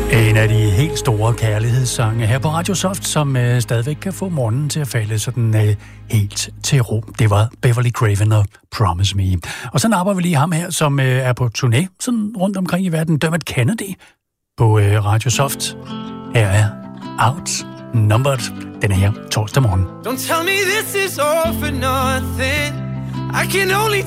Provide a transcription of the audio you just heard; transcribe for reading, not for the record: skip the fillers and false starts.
En af de helt store kærlighedssange her på Radio Soft, som stadigvæk kan få morgenen til at falde sådan helt til ro. Det var Beverly Craven og Promise Me. Og så napper vi lige ham her, som er på turné sådan rundt omkring i verden. Dermot Kennedy på Radio Soft. Her er Outnumbered den her torsdag morgen. Don't tell me this is all for nothing. I can only